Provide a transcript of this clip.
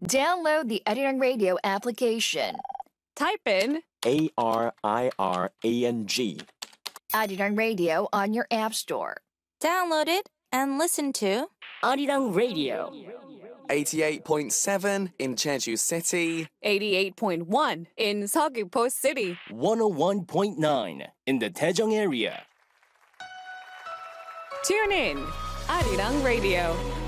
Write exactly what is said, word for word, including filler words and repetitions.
Download the Arirang Radio application. Type in A R I R A N G. Arirang Radio on your app store. Download it and listen to Arirang Radio. eighty-eight point seven in Jeju City. eighty-eight point one in Seogwipo City. one oh one point nine in the Daejeong area. Tune in, Arirang Radio.